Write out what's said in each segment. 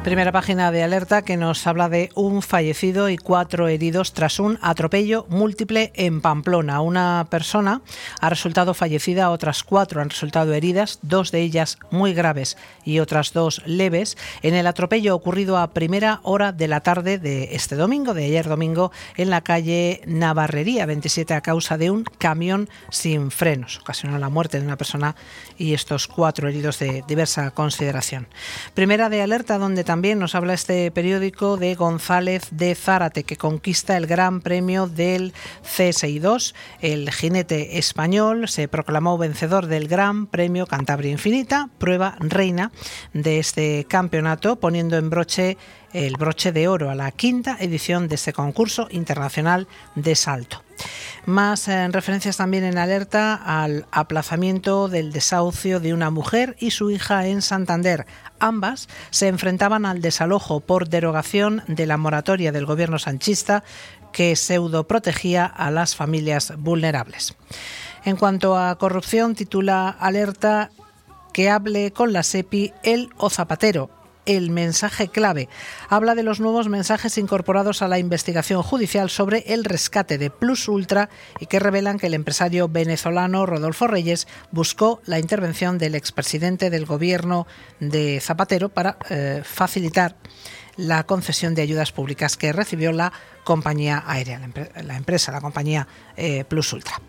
Primera página de Alerta, que nos habla de un fallecido y 4 heridos tras un atropello múltiple en Pamplona. Una persona ha resultado fallecida, otras 4 han resultado heridas, 2 de ellas muy graves y otras 2 leves, en el atropello ocurrido a primera hora de la tarde de este domingo, de ayer domingo, en la calle Navarrería 27, a causa de un camión sin frenos. Ocasionó la muerte de una persona y estos 4 heridos de diversa consideración. Primera de Alerta, donde también nos habla este periódico de González de Zárate, que conquista el Gran Premio del CSI2. El jinete español se proclamó vencedor del Gran Premio Cantabria Infinita, prueba reina de este campeonato, poniendo en el broche de oro a la 5ª edición de este concurso internacional de salto. Más referencias también en Alerta al aplazamiento del desahucio de una mujer y su hija en Santander. Ambas se enfrentaban al desalojo por derogación de la moratoria del gobierno sanchista que pseudoprotegía a las familias vulnerables. En cuanto a corrupción, titula Alerta que hable con la SEPI él o Zapatero. El mensaje clave. Habla de los nuevos mensajes incorporados a la investigación judicial sobre el rescate de Plus Ultra y que revelan que el empresario venezolano Rodolfo Reyes buscó la intervención del expresidente del gobierno de Zapatero para facilitar la concesión de ayudas públicas que recibió la compañía aérea, la compañía Plus Ultra.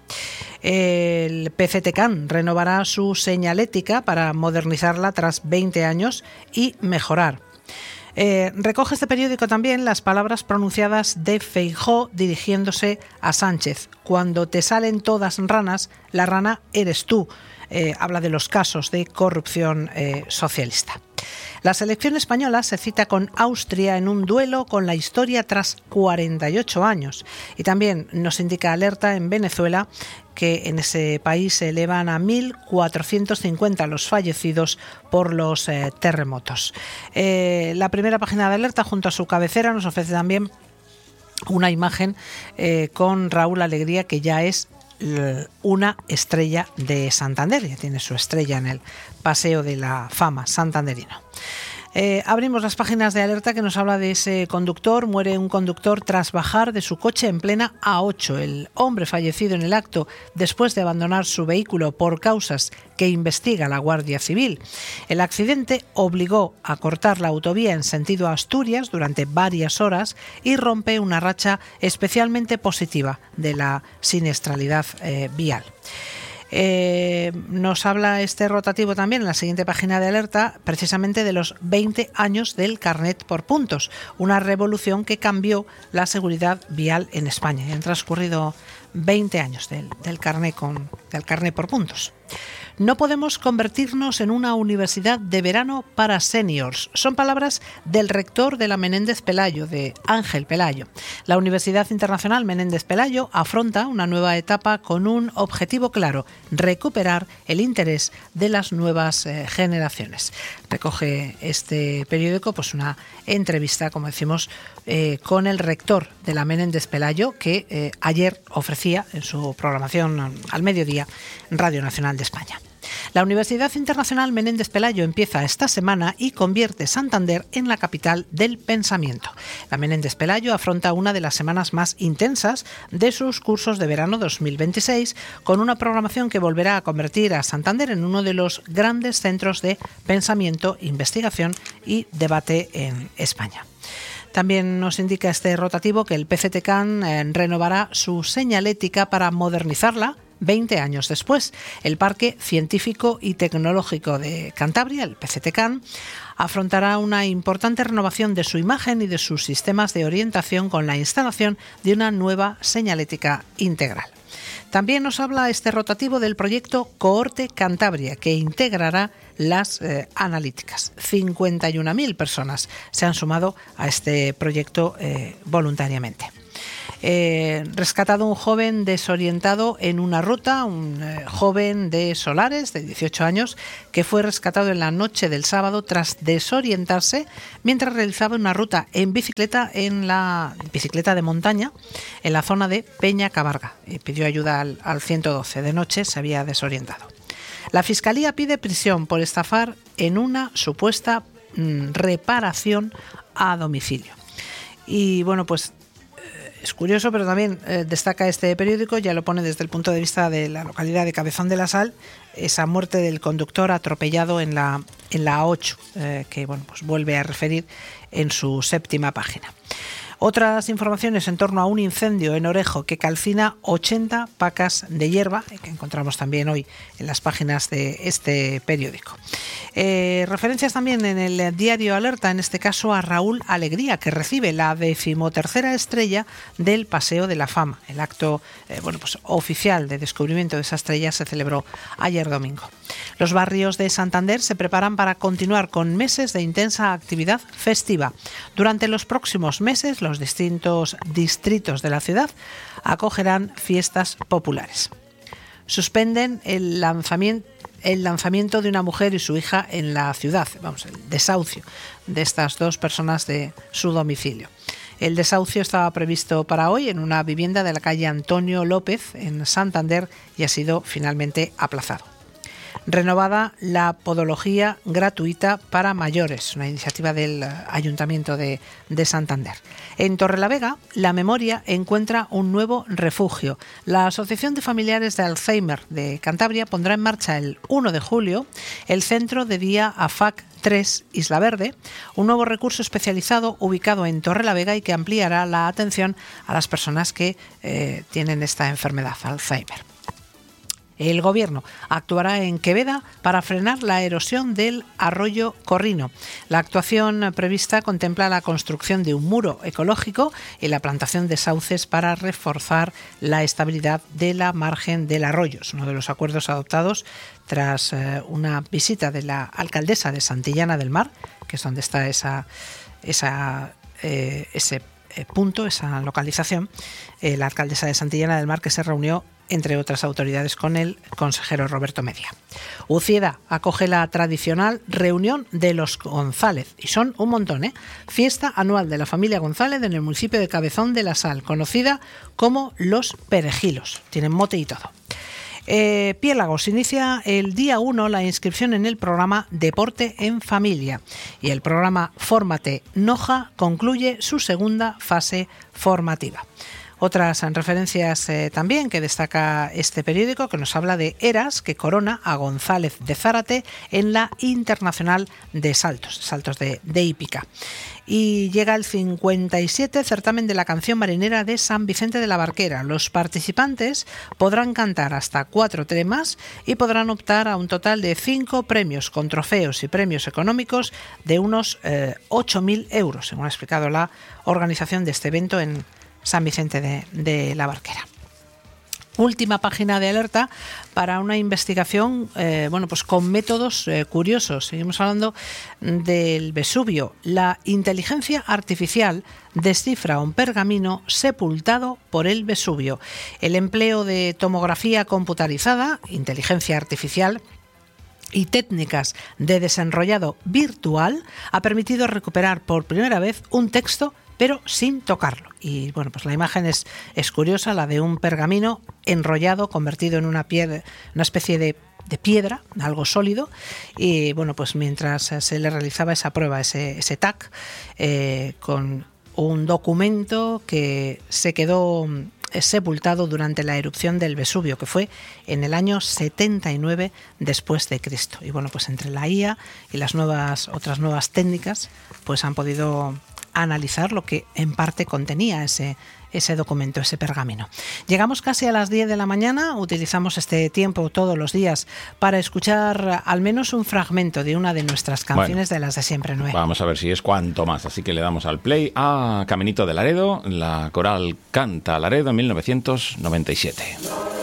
El PCTCAN renovará su señalética para modernizarla tras 20 años y mejorar. Recoge este periódico también las palabras pronunciadas de Feijóo dirigiéndose a Sánchez. Cuando te salen todas ranas, la rana eres tú. Habla de los casos de corrupción socialista. La selección española se cita con Austria en un duelo con la historia tras 48 años. Y también nos indica Alerta en Venezuela que en ese país se elevan a 1.450 los fallecidos por los terremotos. La primera página de Alerta, junto a su cabecera, nos ofrece también una imagen con Raúl Alegría, que ya es una estrella de Santander, ya tiene su estrella en el Paseo de la Fama santanderino. Abrimos las páginas de Alerta, que nos habla de ese conductor. Muere un conductor tras bajar de su coche en plena A8. El hombre fallecido en el acto después de abandonar su vehículo por causas que investiga la Guardia Civil. El accidente obligó a cortar la autovía en sentido Asturias durante varias horas y rompe una racha especialmente positiva de la siniestralidad vial. Nos habla este rotativo también en la siguiente página de Alerta, precisamente de los 20 años del carnet por puntos, una revolución que cambió la seguridad vial en España. Y han transcurrido 20 años del carnet por puntos. No podemos convertirnos en una universidad de verano para seniors. Son palabras del rector de la Menéndez Pelayo, de Ángel Pelayo. La Universidad Internacional Menéndez Pelayo afronta una nueva etapa con un objetivo claro: recuperar el interés de las nuevas generaciones. Recoge este periódico una entrevista, como decimos, con el rector de la Menéndez Pelayo, que ayer ofrecía en su programación al mediodía en Radio Nacional de España. La Universidad Internacional Menéndez Pelayo empieza esta semana y convierte Santander en la capital del pensamiento. La Menéndez Pelayo afronta una de las semanas más intensas de sus cursos de verano 2026, con una programación que volverá a convertir a Santander en uno de los grandes centros de pensamiento, investigación y debate en España. También nos indica este rotativo que el PCTCAN renovará su señalética para modernizarla 20 años después. El Parque Científico y Tecnológico de Cantabria, el PCTCAN, afrontará una importante renovación de su imagen y de sus sistemas de orientación con la instalación de una nueva señalética integral. También nos habla este rotativo del proyecto Cohorte Cantabria, que integrará las analíticas. 51.000 personas se han sumado a este proyecto voluntariamente. Rescatado un joven desorientado en una ruta, un joven de Solares de 18 años que fue rescatado en la noche del sábado tras desorientarse mientras realizaba una ruta en bicicleta de montaña en la zona de Peña Cabarga. Pidió ayuda al 112. De noche se había desorientado. La Fiscalía pide prisión por estafar en una supuesta reparación a domicilio. Y bueno, pues es curioso, pero también destaca este periódico, ya lo pone desde el punto de vista de la localidad de Cabezón de la Sal, esa muerte del conductor atropellado en la A8, que bueno, pues vuelve a referir en su 7ª página. Otras informaciones en torno a un incendio en Orejo que calcina 80 pacas de hierba, que encontramos también hoy en las páginas de este periódico. Referencias también en el diario Alerta, en este caso a Raúl Alegría, que recibe la 13ª estrella del Paseo de la Fama. El acto pues oficial de descubrimiento de esa estrella se celebró ayer domingo. Los barrios de Santander se preparan para continuar con meses de intensa actividad festiva. Durante los próximos meses, los distintos distritos de la ciudad acogerán fiestas populares. Suspenden el lanzamiento de una mujer y su hija en la ciudad, el desahucio de estas 2 personas de su domicilio. El desahucio estaba previsto para hoy en una vivienda de la calle Antonio López en Santander y ha sido finalmente aplazado. Renovada la podología gratuita para mayores, una iniciativa del Ayuntamiento de Santander. En Torrelavega, La Memoria encuentra un nuevo refugio. La Asociación de Familiares de Alzheimer de Cantabria pondrá en marcha el 1 de julio el Centro de Día AFAC 3 Isla Verde, un nuevo recurso especializado ubicado en Torrelavega y que ampliará la atención a las personas que tienen esta enfermedad, Alzheimer. El Gobierno actuará en Queveda para frenar la erosión del arroyo Corrino. La actuación prevista contempla la construcción de un muro ecológico y la plantación de sauces para reforzar la estabilidad de la margen del arroyo. Es uno de los acuerdos adoptados tras una visita de la alcaldesa de Santillana del Mar, que es donde está ese punto, esa localización, la alcaldesa de Santillana del Mar, que se reunió entre otras autoridades con el consejero Roberto Media. Ucieda acoge la tradicional reunión de los González, y son un montón, fiesta anual de la familia González en el municipio de Cabezón de la Sal, conocida como Los Perejilos. Tienen mote y todo. Piélagos inicia el día 1 la inscripción en el programa Deporte en Familia y el programa Fórmate Noja concluye su 2ª fase formativa. Otras referencias también que destaca este periódico, que nos habla de Eras, que corona a González de Zárate en la Internacional de Saltos de hípica. Y llega el 57 certamen de la canción marinera de San Vicente de la Barquera. Los participantes podrán cantar hasta 4 temas y podrán optar a un total de 5 premios con trofeos y premios económicos de unos 8.000 euros, según ha explicado la organización de este evento en San Vicente de la Barquera. Última página de Alerta para una investigación pues con métodos curiosos. Seguimos hablando del Vesubio. La inteligencia artificial descifra un pergamino sepultado por el Vesubio. El empleo de tomografía computarizada, inteligencia artificial y técnicas de desenrollado virtual ha permitido recuperar por primera vez un texto pero sin tocarlo. Y bueno, pues la imagen es curiosa, la de un pergamino enrollado, convertido en una especie de piedra, algo sólido, y bueno, pues mientras se le realizaba esa prueba, ese TAC, con un documento que se quedó sepultado durante la erupción del Vesubio, que fue en el año 79 después de Cristo. Y bueno, pues entre la IA y las otras nuevas técnicas, pues han podido analizar lo que en parte contenía ese documento, ese pergamino. Llegamos casi a las 10 de la mañana, utilizamos este tiempo todos los días para escuchar al menos un fragmento de una de nuestras canciones, de las de siempre, Noé. Vamos a ver si es cuanto más, así que le damos al play a Caminito de Laredo, la coral Canta Laredo en 1997.